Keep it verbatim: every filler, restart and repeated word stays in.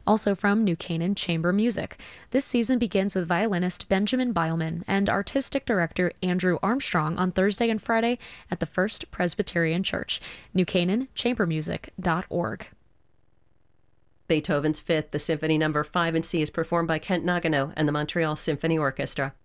Also from New Canaan Chamber Music. This season begins with violinist Benjamin Beilman and artistic director Andrew Armstrong on Thursday and Friday at the First Presbyterian Church. new canaan chamber music dot org. Beethoven's Fifth, the Symphony Number five in C, is performed by Kent Nagano and the Montreal Symphony Orchestra.